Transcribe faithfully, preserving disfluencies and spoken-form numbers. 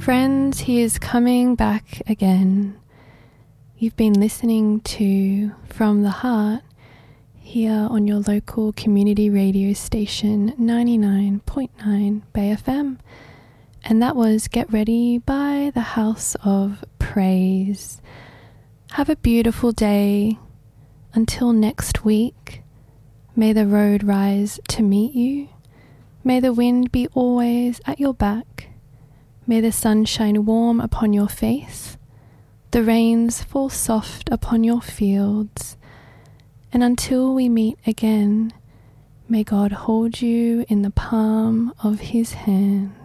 Friends, he is coming back again. You've been listening to From the Heart here on your local community radio station ninety-nine point nine Bay F M. And that was Get Ready by the House of Praise. Have a beautiful day. Until next week, may the road rise to meet you. May the wind be always at your back. May the sun shine warm upon your face. The rains fall soft upon your fields. And until we meet again, may God hold you in the palm of his hand.